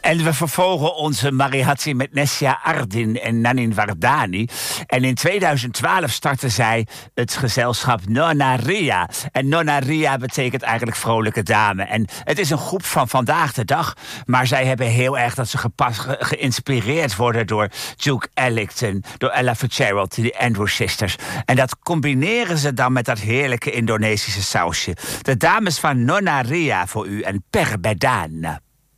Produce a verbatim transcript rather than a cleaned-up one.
En we vervolgen onze Mariachi met Nessia Ardin en Nanin Wardani. En in tweeduizend twaalf startte zij het gezelschap Nonna Ria. En Nonna Ria betekent eigenlijk vrolijke dame. En het is een groep van vandaag de dag. Maar zij hebben heel erg dat ze gepas, ge, geïnspireerd worden door Duke Ellington, door Ella Fitzgerald, de Andrew Sisters. En dat combineren ze dan met dat heerlijke Indonesische sausje. De dames van Nonna Ria voor u en Per Bedan.